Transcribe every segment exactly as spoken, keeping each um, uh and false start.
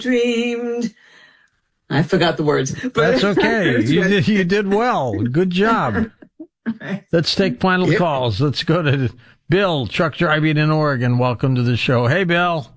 dreamed. I forgot the words. But that's okay. You did, you did well. Good job. Right. Let's take final yep. calls. Let's go to Bill, truck driving in Oregon. Welcome to the show. Hey, Bill.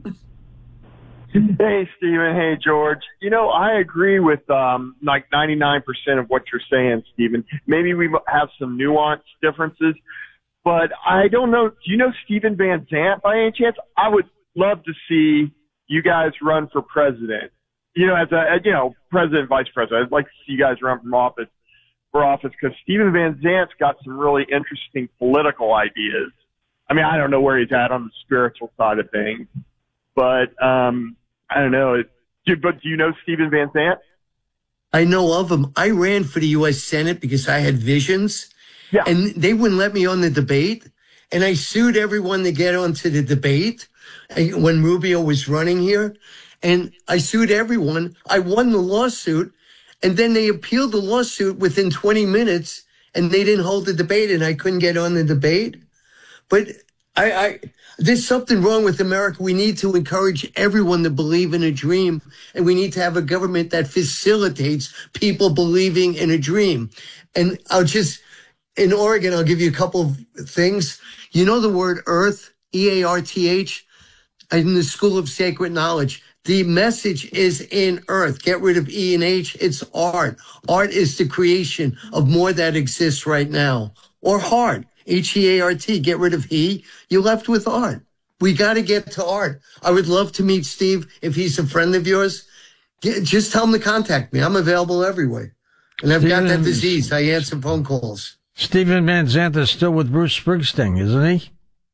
Hey, Stephen. Hey, George. You know, I agree with um, like ninety-nine percent of what you're saying, Stephen. Maybe we have some nuance differences, but I don't know. Do you know Stephen Van Zandt by any chance? I would love to see you guys run for president. You know, as a, you know, president, vice president. I'd like to see you guys run from office for office because Stephen Van Zandt's got some really interesting political ideas. I mean, I don't know where he's at on the spiritual side of things, but um, I don't know. It, but do you know Stephen Van Zandt? I know of him. I ran for the U S Senate because I had visions, yeah. and they wouldn't let me on the debate, and I sued everyone to get onto the debate when Rubio was running here. And I sued everyone. I won the lawsuit. And then they appealed the lawsuit within twenty minutes and they didn't hold the debate and I couldn't get on the debate. But I, I, there's something wrong with America. We need to encourage everyone to believe in a dream. And we need to have a government that facilitates people believing in a dream. And I'll just, in Oregon, I'll give you a couple of things. You know the word earth, E A R T H, in the School of Sacred Knowledge. The message is in earth. Get rid of E and H. It's art. Art is the creation of more that exists right now. Or heart, H E A R T. Get rid of he. You're left with art. We got to get to art. I would love to meet Steve if he's a friend of yours. Get, just tell him to contact me. I'm available everywhere. And I've Stephen, got that disease. I answer phone calls. Stephen Van Zandt is still with Bruce Springsteen, isn't he?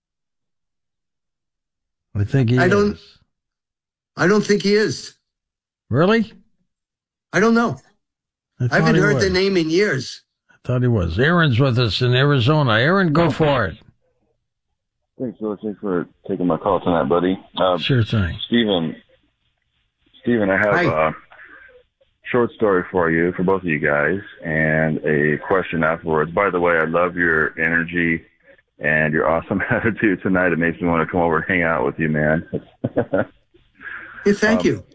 I think he I is. don't. I don't think he is. Really? I don't know. I, I haven't heard was. the name in years. I thought he was. Aaron's with us in Arizona. Aaron, go for it. Thanks, George. Thanks for taking my call tonight, buddy. Uh, sure thing. Stephen, Stephen, I have Hi. a short story for you, for both of you guys, and a question afterwards. By the way, I love your energy and your awesome attitude tonight. It makes me want to come over and hang out with you, man. Hey, thank um, you.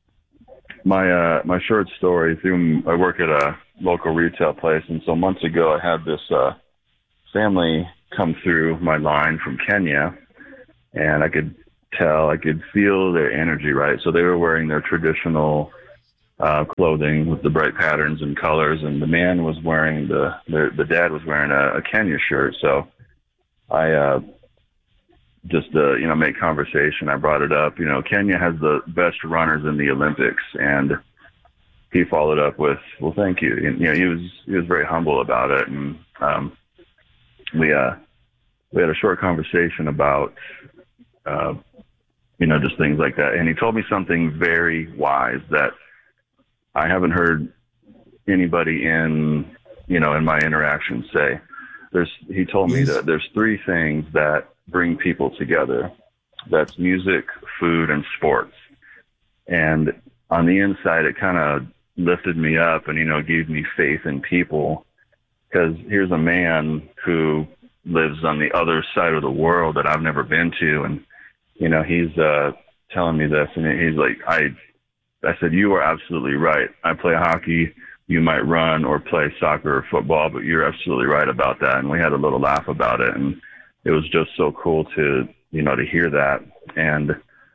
My uh, my short story. Through I work at a local retail place, and so months ago I had this uh, family come through my line from Kenya, and I could tell, I could feel their energy, right? So they were wearing their traditional uh, clothing with the bright patterns and colors, and the man was wearing the the, the dad was wearing a, a Kenya shirt. So I. Uh, just to, you know, make conversation, I brought it up. You know, Kenya has the best runners in the Olympics, and he followed up with, well, thank you. And, you know, he was, he was very humble about it. And, um, we, uh, we had a short conversation about, uh, you know, just things like that. And he told me something very wise that I haven't heard anybody in, you know, in my interactions say. There's, he told me that there's three things that bring people together. That's music, food, and sports. And on the inside, it kind of lifted me up and, you know, gave me faith in people. Because here's a man who lives on the other side of the world that I've never been to. And, you know, he's uh, telling me this, and he's like, I, I said, you are absolutely right. I play hockey. You might run or play soccer or football, but you're absolutely right about that. And we had a little laugh about it. And it was just so cool to, you know, to hear that. And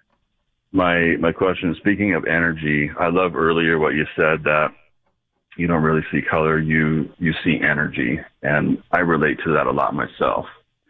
my, my question, speaking of energy, I love earlier what you said, that you don't really see color, you, you see energy. And I relate to that a lot myself.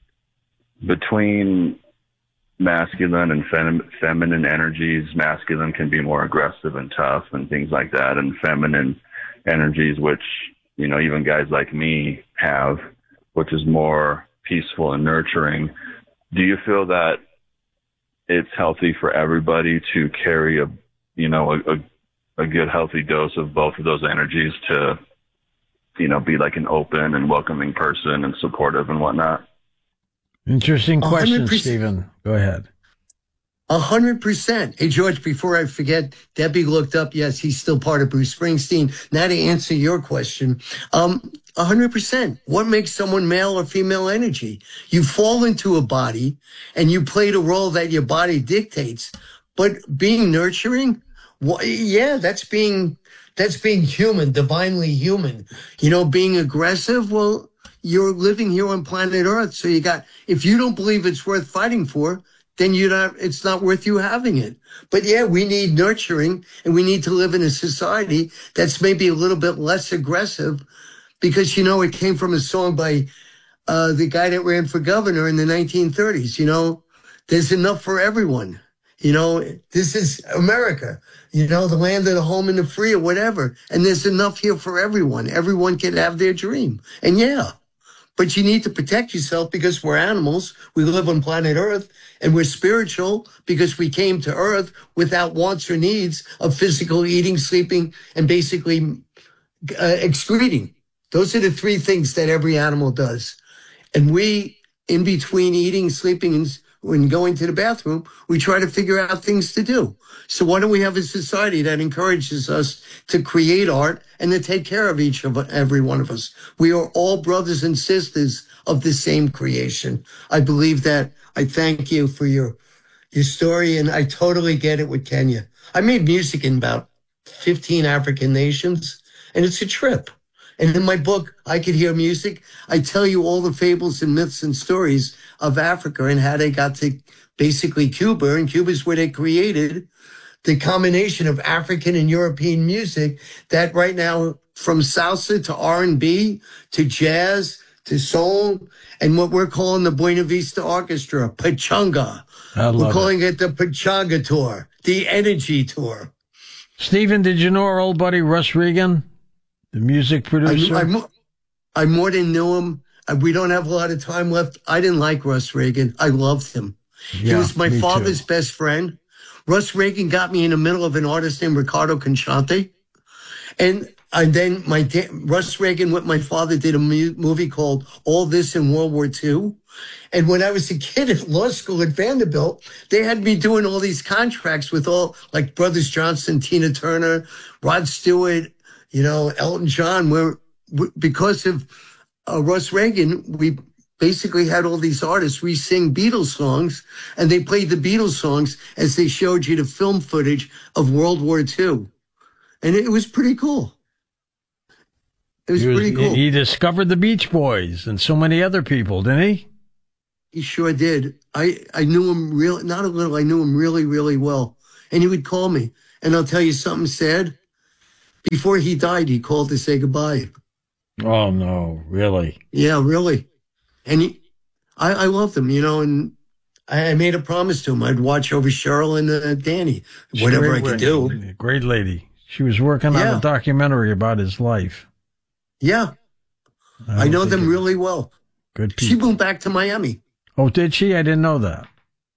Between masculine and fem- feminine energies, masculine can be more aggressive and tough and things like that. And feminine energies, which, you know, even guys like me have, which is more peaceful and nurturing. Do you feel that it's healthy for everybody to carry a, you know, a, a, a good healthy dose of both of those energies to, you know, be like an open and welcoming person and supportive and whatnot? Interesting question, Stephen. Go ahead. A hundred percent. Hey, George, before I forget, Debbie looked up. Yes, he's still part of Bruce Springsteen. Now to answer your question, um, a hundred percent. What makes someone male or female energy? You fall into a body and you play the role that your body dictates. But being nurturing, well, yeah, that's being that's being human, divinely human. You know, being aggressive, well, you're living here on planet Earth. So you got, if you don't believe it's worth fighting for, then you're not, it's not worth you having it. But yeah, we need nurturing, and we need to live in a society that's maybe a little bit less aggressive, because, you know, it came from a song by uh, the guy that ran for governor in the nineteen thirties. You know, there's enough for everyone. You know, this is America, you know, the land of the home and the free, or whatever. And there's enough here for everyone. Everyone can have their dream. And yeah, but you need to protect yourself, because we're animals. We live on planet Earth, and we're spiritual because we came to Earth without wants or needs of physical eating, sleeping, and basically uh, excreting. Those are the three things that every animal does. And we, in between eating, sleeping, and when going to the bathroom, we try to figure out things to do. So why don't we have a society that encourages us to create art and to take care of each of every one of us? We are all brothers and sisters of the same creation. I believe that. I thank you for your your story, and I totally get it with Kenya. I made music in about fifteen African nations, and it's a trip. And in my book, I Could Hear Music, I tell you all the fables and myths and stories of Africa and how they got to basically Cuba. And Cuba's where they created the combination of African and European music that right now, from salsa to R and B to jazz to soul, and what we're calling the Buena Vista Orchestra, Pachanga. We're calling it. it the Pachanga Tour, the Energy Tour. Stephen, did you know our old buddy Russ Regan? The music producer? I, I, I more than knew him. We don't have a lot of time left. I didn't like Russ Regan. I loved him. Yeah, he was my father's too. best friend. Russ Regan got me in the middle of an artist named Ricardo Conchante. And, and then my da- Russ Regan with my father did a mu- movie called All This in World War Two. And when I was a kid at law school at Vanderbilt, they had me doing all these contracts with all, like Brothers Johnson, Tina Turner, Rod Stewart, you know, Elton John, where because of uh, Russ Regan, we basically had all these artists re-sing Beatles songs, and they played the Beatles songs as they showed you the film footage of World War Two. And it was pretty cool. It was, was pretty cool. He discovered the Beach Boys and so many other people, didn't he? He sure did. I, I knew him really, not a little, I knew him really, really well. And he would call me. And I'll tell you something sad. Before he died, he called to say goodbye. Oh, no, really? Yeah, really. And he, I, I loved him, you know, and I, I made a promise to him. I'd watch over Cheryl and uh, Danny, whatever great, I could do. Great lady. She was working yeah. on a documentary about his life. Yeah. I, I know them it, really well. Good people. She moved back to Miami. Oh, did she? I didn't know that.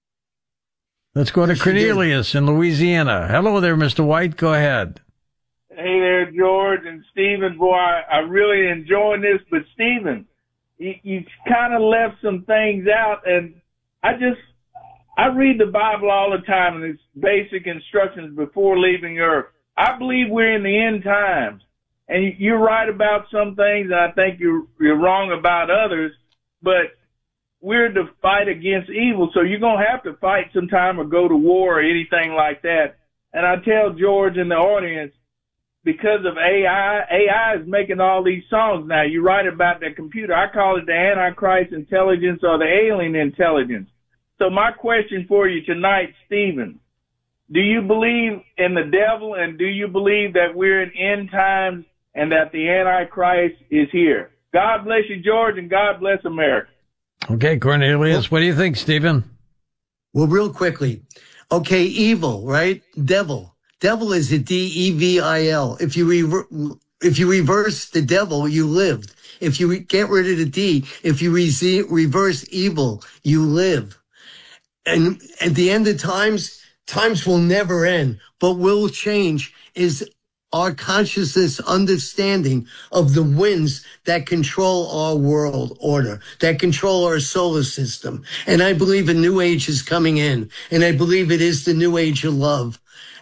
Let's go to yes, Cornelius in Louisiana. Hello there, Mister White. Go ahead. Hey there, George and Stephen. Boy, I, I really enjoying this, but Stephen, you, you kind of left some things out, and I just, I read the Bible all the time, and it's basic instructions before leaving Earth. I believe we're in the end times, and you're right about some things, and I think you're, you're wrong about others, but we're to fight against evil, so you're going to have to fight sometime or go to war or anything like that. And I tell George in the audience, because of A I, A I is making all these songs now. You write about the computer. I call it the Antichrist intelligence or the alien intelligence. So my question for you tonight, Stephen, do you believe in the devil, and do you believe that we're in end times and that the Antichrist is here? God bless you, George, and God bless America. Okay, Cornelius, what do you think, Stephen? Well, real quickly. Okay, evil, right? Devil. Devil is a D E V I L. If you rever- if you reverse the devil, you lived. If you re- get rid of the D, if you re- reverse evil, you live. And at the end of times, times will never end, but will change is our consciousness understanding of the winds that control our world order, that control our solar system. And I believe a new age is coming in, and I believe it is the new age of love.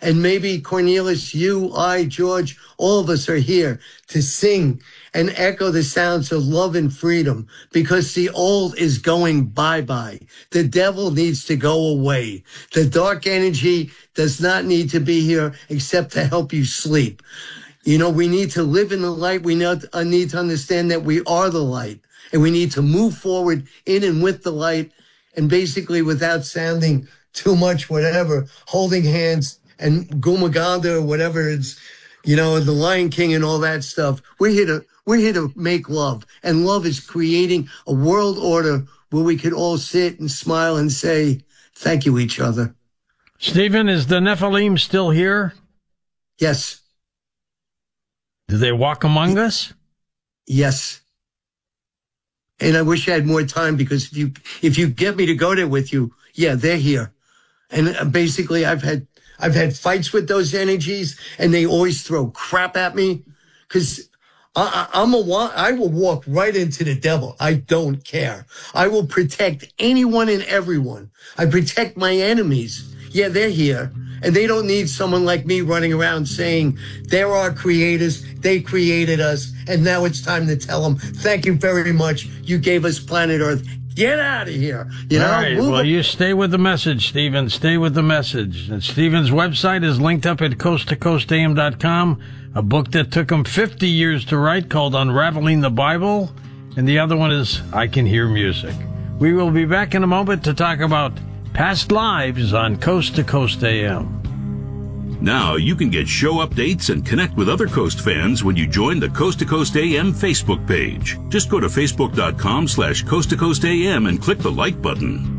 And maybe Cornelius, you, I, George, all of us are here to sing and echo the sounds of love and freedom, because the old is going bye-bye. The devil needs to go away. The dark energy does not need to be here except to help you sleep. You know, we need to live in the light. We need to understand that we are the light, and we need to move forward in and with the light, and basically without sounding too much, whatever, holding hands and Gumaganda or whatever it's, you know, the Lion King and all that stuff. We're here to, we're here to make love, and love is creating a world order where we could all sit and smile and say, thank you, each other. Stephen, is the Nephilim still here? Yes. Do they walk among us? Yes. And I wish I had more time, because if you, if you get me to go there with you, yeah, they're here. And basically I've had, I've had fights with those energies, and they always throw crap at me, because I, I, I'm a, I will walk right into the devil. I don't care. I will protect anyone and everyone. I protect my enemies. Yeah, they're here. And they don't need someone like me running around saying they're our creators, they created us, and now it's time to tell them, thank you very much, you gave us planet Earth. Get out of here. You know, all right, well, on. You stay with the message, Stephen. Stay with the message. And Stephen's website is linked up at coast to coast a m dot com, a book that took him fifty years to write called Unraveling the Bible, and the other one is I Can Hear Music. We will be back in a moment to talk about past lives on Coast to Coast A M. Now you can get show updates and connect with other Coast fans when you join the Coast to Coast A M Facebook page. Just go to facebook dot com slash coast to coast A M and click the like button.